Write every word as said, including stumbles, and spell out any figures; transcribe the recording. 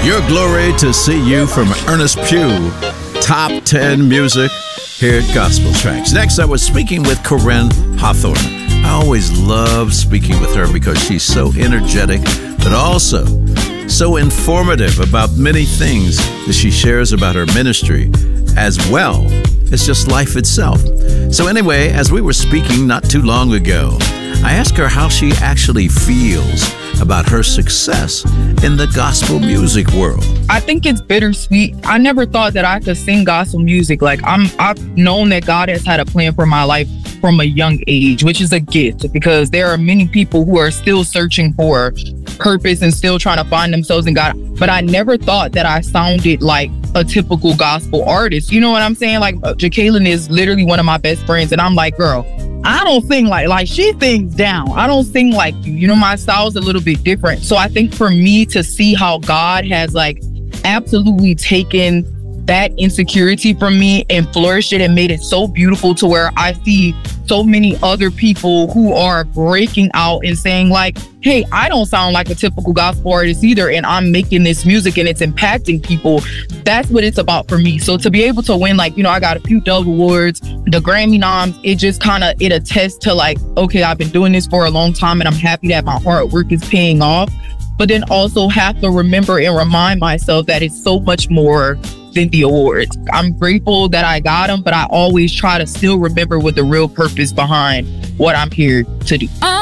Your Glory to See You from Ernest Pugh. Top ten music here at Gospel Tracks. Next, I was speaking with Corinne Hawthorne. I always love speaking with her because she's so energetic, but also so informative about many things that she shares about her ministry, as well as just life itself. So anyway, as we were speaking not too long ago, I asked her how she actually feels about her success in the gospel music world. I think it's bittersweet. I never thought that I could sing gospel music. Like I'm, I've known that God has had a plan for my life from a young age, which is a gift, because there are many people who are still searching for purpose and still trying to find themselves in God. But I never thought that I sounded like a typical gospel artist. You know what I'm saying? Like Jacqueline is literally one of my best friends, and I'm like, girl, I don't sing like, like she sings down. I don't sing like you. You know, my style's a little bit different. So I think for me to see how God has like absolutely taken that insecurity from me and flourished it and made it so beautiful to where I see so many other people who are breaking out and saying like, hey, I don't sound like a typical gospel artist either, and I'm making this music and it's impacting people. That's what it's about for me. So to be able to win, like, you know, I got a few Dove Awards, the Grammy noms, it just kind of, it attests to like, okay, I've been doing this for a long time and I'm happy that my hard work is paying off. But then also have to remember and remind myself that it's so much more than the awards. I'm grateful that I got them, but I always try to still remember what the real purpose behind what I'm here to do.